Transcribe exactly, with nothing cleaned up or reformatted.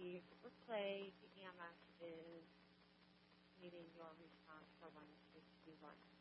Steve or Clay, the E M S is needing your response for when the case to be run.